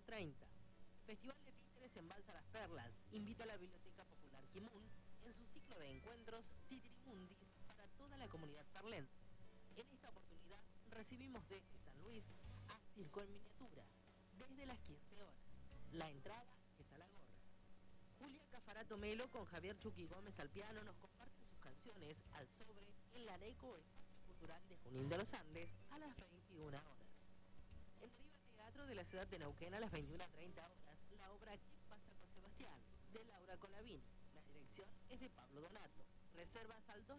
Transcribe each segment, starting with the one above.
21:30. Festival de Títeres en Balsa Las Perlas invita a la Biblioteca Popular Kimun en su ciclo de encuentros Titirimundis para toda la comunidad perlense. En esta oportunidad recibimos desde San Luis a Circo en Miniatura, desde las 15 horas. La entrada es a la gorra. Julia Cafarato Melo con Javier Chucky Gómez al piano nos comparten sus canciones al sobre en la Areco, Espacio Cultural de Junín de los Andes, a las 21 horas. En Riva Teatro de la ciudad de Neuquén a las 21:30 horas, la obra ¿Qué pasa con Sebastián?, de Laura Colavini. La dirección es de Pablo Donato. Reservas al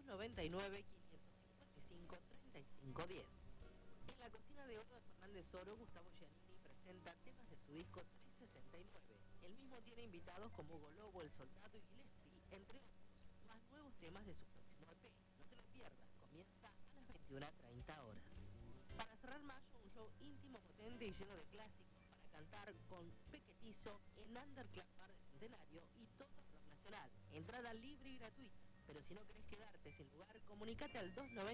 299-555-3510. En la cocina de oro de Fernández Oro, Gustavo Giannini presenta temas de su disco 369. El mismo tiene invitados como Hugo Lobo, El Soldado y Gillespie, entre otros, más nuevos temas de su próximo EP. No te lo pierdas, comienza a las 21:30 horas. Para cerrar mayo, un show íntimo, potente y lleno de clásicos para cantar con Pequetizo en Underclub Bar de Centenario y todo rock nacional. Entrada libre y gratuita. Pero si no querés quedarte sin lugar, comunicate al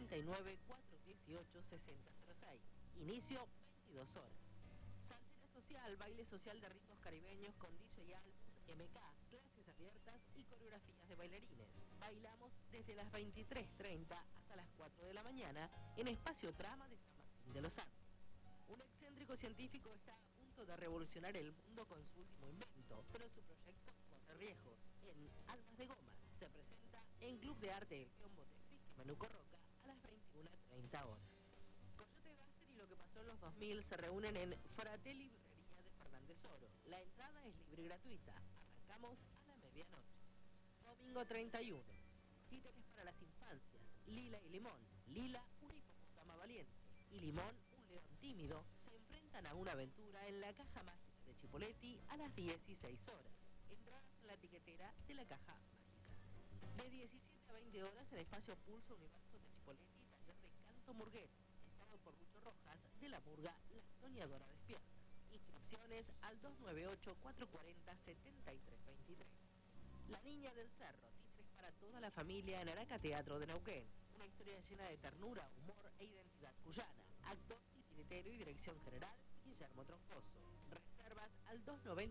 299-418-6006. Inicio 22 horas. Salsera social, baile social de ritmos caribeños con DJ Albus, MK, clases abiertas y coreografías de bailarines. Bailamos desde las 23:30 hasta las 4 de la mañana en Espacio Trama de San Martín de los Andes. Un excéntrico científico está a punto de revolucionar el mundo con su último invento, pero su proyecto corre riesgos. En Almas de Goma se presenta en Club de Arte El Quilombo de Menuco Roca a las 21:30 horas. Coyote Gaster y Lo que pasó en los 2000 se reúnen en Fratelli Librería de Fernández Oro. La entrada es libre y gratuita. Arrancamos a la medianoche. Domingo 31. Títeres para las infancias. Lila y Limón. Lila, una hipopótama valiente, y Limón, un león tímido, se enfrentan a una aventura en la caja mágica de Chipolletti a las 16 horas. Entradas en la tiquetera de la caja mágica. De 17 a 20 horas en Espacio Pulso Universo de Chipolletti, taller de canto murguero, estado por Lucho Rojas, de la murga La Soñadora Despierta. Inscripciones al 298-440-7323. La Niña del Cerro, títeres para toda la familia en Araca Teatro de Neuquén. Una historia llena de ternura, humor e identidad cuyana. Actor, titiritero y dirección general, Guillermo Troncoso. Reservas al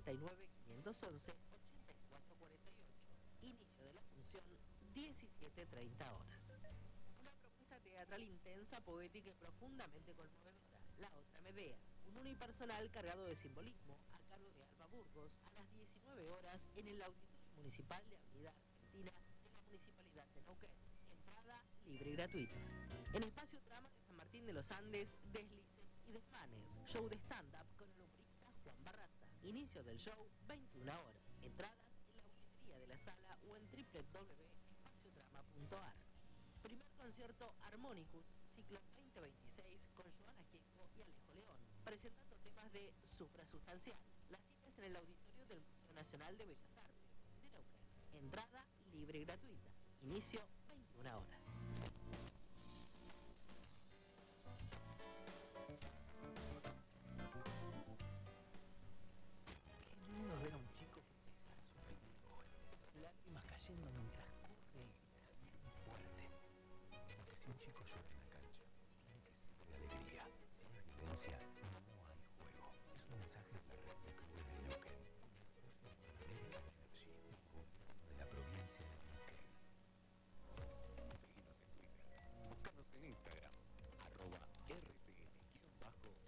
299-511-8448. Inicio de la función 17:30 horas. Una propuesta teatral intensa, poética y profundamente conmovedora. La Otra Medea, un unipersonal cargado de simbolismo a cargo de Alba Burgos a las 19 horas en el Auditorio Municipal de Avenida Argentina de la Municipalidad de Neuquén. Entrada libre y gratuita. En Espacio Trama de San Martín de los Andes, Deslices y Desmanes. Show de stand-up con el humorista Juan Barraza. Inicio del show 21 horas. Entradas en la boletería de la sala o en www.espaciotrama.ar. Primer concierto Harmonicus, ciclo 2026, con Joana Gieco y Alejo León, presentando temas de suprasustancial. La cita es en el auditorio del Museo Nacional de Bellas Artes de Neuquén. Entrada libre y gratuita. Inicio 21 horas.